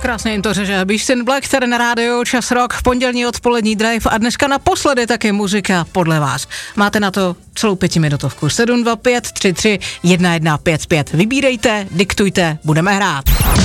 Krásně jim to řeže. Beastin Black tady na rádiu, čas rock, pondělní odpolední drive a dneska naposledy taky muzika podle vás. Máte na to celou 5minutovku. 725 33 1155. Vybírejte, diktujte, budeme hrát.